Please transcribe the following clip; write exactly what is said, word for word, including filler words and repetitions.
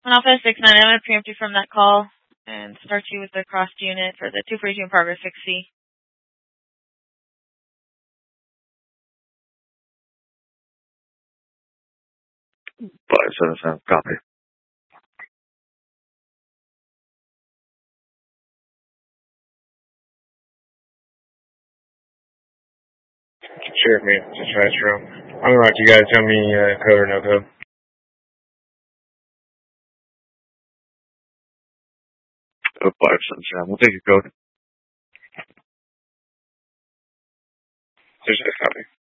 Alpha six nine, I'm going to preempt you from that call and start you with the crossed unit for the two forty-two in progress six C. five seven seven, copy. Sure, man. Just try to room. I'm gonna write you guys. Tell me uh, code or no code. Oh, five seven seven. We'll take your code. Just copy.